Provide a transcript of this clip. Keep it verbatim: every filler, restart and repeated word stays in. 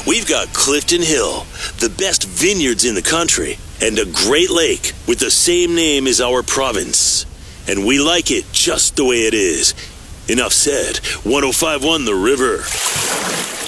We've got Clifton Hill, the best vineyards in the country, and a great lake with the same name as our province. And we like it just the way it is. Enough said. one oh five point one The River.